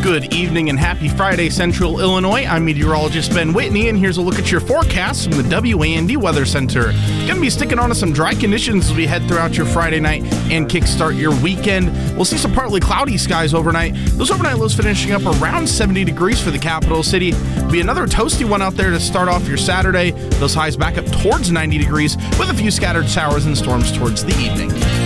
Good evening and happy Friday, Central Illinois. I'm meteorologist Ben Whitney, and here's a look at your forecast from the WAND Weather Center. Going to be sticking on to some dry conditions as we head throughout your Friday night and kickstart your weekend. We'll see some partly cloudy skies overnight. Those overnight lows finishing up around 70 degrees for the capital city. Be another toasty one out there to start off your Saturday. Those highs back up towards 90 degrees with a few scattered showers and storms towards the evening.